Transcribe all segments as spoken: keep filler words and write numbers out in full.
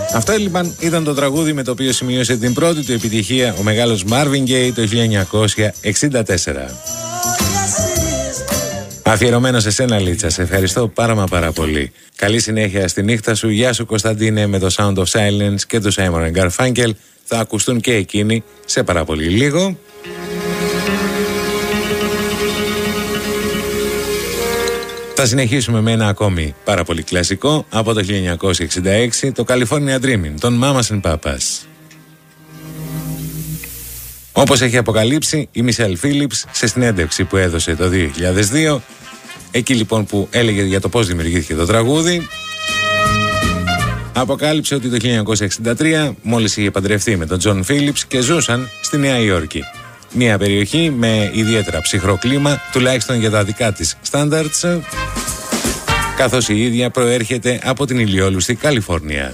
Αυτό λοιπόν ήταν το τραγούδι με το οποίο σημείωσε την πρώτη του επιτυχία ο μεγάλος Marvin Gaye το χίλια εννιακόσια εξήντα τέσσερα. Αφιερωμένο σε σένα, Λίτσα, σε ευχαριστώ πάρα μα πάρα πολύ. Καλή συνέχεια στη νύχτα σου. Γεια σου, Κωνσταντίνε, με το Sound of Silence και του Simon and Garfunkel. Θα ακουστούν και εκείνοι σε πάρα πολύ λίγο. Θα συνεχίσουμε με ένα ακόμη πάρα πολύ κλασικό από το χίλια εννιακόσια εξήντα έξι, το California Dreaming, των Mamas and Papas. Όπως έχει αποκαλύψει η Μισελ Φίλιπς σε συνέντευξη που έδωσε το δύο χιλιάδες δύο, εκεί λοιπόν που έλεγε για το πώς δημιουργήθηκε το τραγούδι, αποκάλυψε ότι το χίλια εννιακόσια εξήντα τρία μόλις είχε παντρευτεί με τον Τζον Φίλιπς και ζούσαν στη Νέα Υόρκη. Μια περιοχή με ιδιαίτερα ψυχρό κλίμα, τουλάχιστον για τα δικά της standards, καθώς η ίδια προέρχεται από την ηλιόλουστη Καλιφόρνια.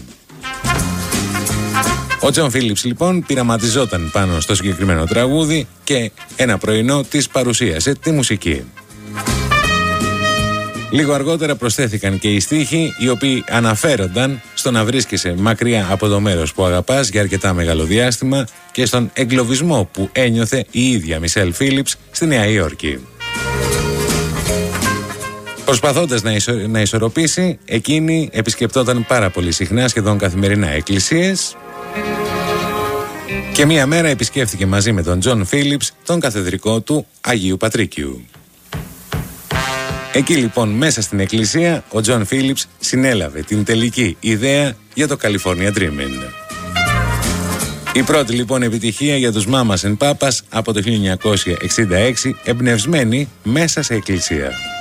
Ο Τζον Φίλιπς λοιπόν πειραματιζόταν πάνω στο συγκεκριμένο τραγούδι και ένα πρωινό της παρουσίασε τη μουσική. Λίγο αργότερα προσθέθηκαν και οι στίχοι, οι οποίοι αναφέρονταν στο να βρίσκεσαι μακριά από το μέρος που αγαπάς για αρκετά μεγάλο διάστημα και στον εγκλωβισμό που ένιωθε η ίδια Μισελ Φίλιπς στη Νέα Υόρκη. Προσπαθώντας να, ισο... να ισορροπήσει, εκείνη επισκεπτόταν πάρα πολύ συχνά, σχεδόν καθημερινά, εκκλησίες και μία μέρα επισκέφθηκε μαζί με τον Τζον Φίλιπς τον καθεδρικό του Αγίου Πατρίκιου. Εκεί λοιπόν μέσα στην εκκλησία ο Τζον Φίλιπς συνέλαβε την τελική ιδέα για το California Dreaming. Η πρώτη λοιπόν επιτυχία για τους Mamas and Papas από το χίλια εννιακόσια εξήντα έξι, εμπνευσμένη μέσα σε εκκλησία.